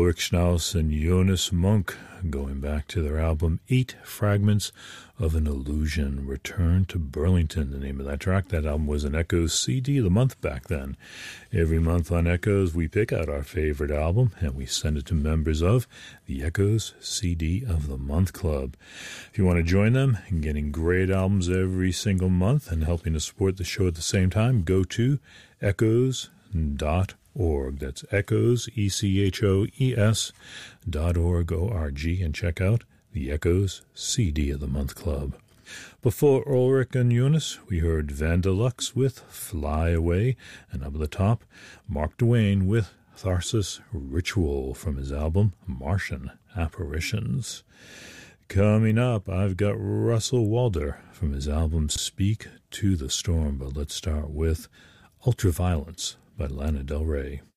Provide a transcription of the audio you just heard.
Ulrich Schnaus and Jonas Munk, going back to their album 8 Fragments of an Illusion. Return to Burlington, the name of that track. That album was an Echoes CD of the month back then. Every month on Echoes, we pick out our favorite album and we send it to members of the Echoes CD of the Month Club. If you want to join them in getting great albums every single month and helping to support the show at the same time, go to echoes.org. That's Echoes, ECHOES.org, O-R-G, and check out the Echoes CD of the Month Club. Before Ulrich and Jonas, we heard Vandalux with Fly Away, and up at the top, Mark Duane with Tharsis Ritual from his album Martian Apparitions. Coming up, I've got Russell Walder from his album Speak to the Storm, but let's start with Ultraviolence by Lana Del Rey.